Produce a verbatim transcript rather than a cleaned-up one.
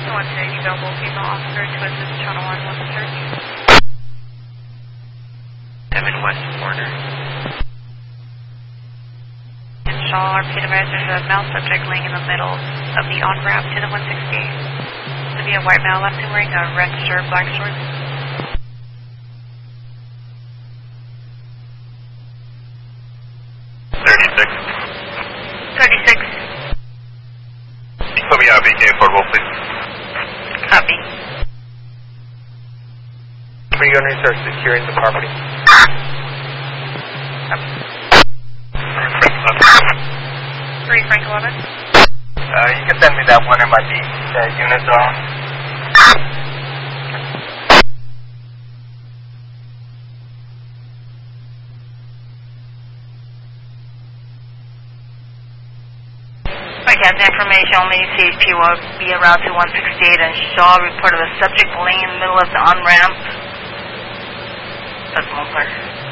one today, available female officer to assist Channel one with the search. seven West Border. In Shaw, our P device, there's a male subject laying in the middle of the on-ramp to the one sixty-eight. To be a white male left and wearing a red shirt, black shorts. thirty-six. thirty-six. Put me out, B K Affordable, please. Copy. Three units are securing the property. Three Frank eleven. Uh, you can send me that one M I D uh, unit zone. Okay, the information only C H P will be around to one sixty-eight and Shaw reported a subject laying in the middle of the on-ramp. That's Mosler.